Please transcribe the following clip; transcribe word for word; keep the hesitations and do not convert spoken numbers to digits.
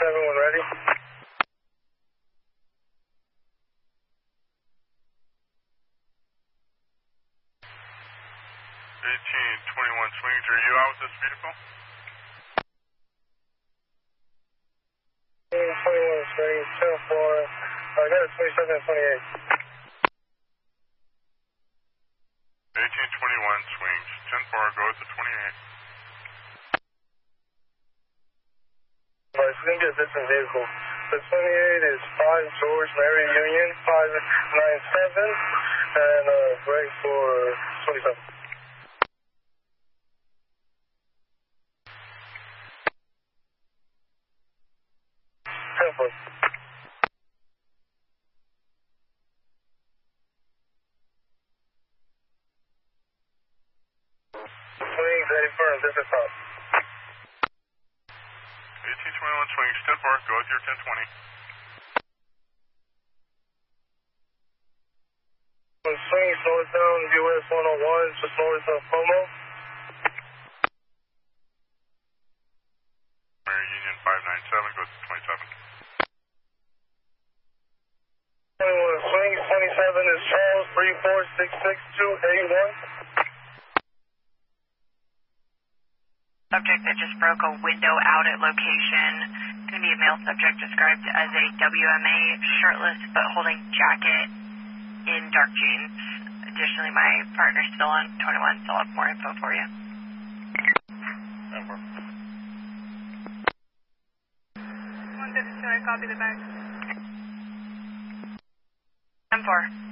twenty-seven when ready. eighteen twenty-one swings, are you out with this vehicle? eighteen twenty-one swings, ten four, I got a twenty-seven and twenty-eight. eighteen twenty-one swings, ten four, go with the twenty-eight. But it's going to be a different vehicle. The twenty-eight is five George Mary Union, five nine seven, and uh, break for twenty-seven. ten four. Swings, ready for a different top. eighteen twenty-one swings, ten four, go with your ten twenty. Swings northbound U S one oh one, just north of Como. Mary Union five nine seven, go with the twenty-seven. twenty-one swings, twenty-seven is Charles, three four six six two eight one. Subject that just broke a window out at location. Going to be a male subject described as a W M A, shirtless but holding jacket in dark jeans. Additionally, my partner's still on twenty-one, so I'll have more info for you. Over. one fifty-two, I copy the back. ten four.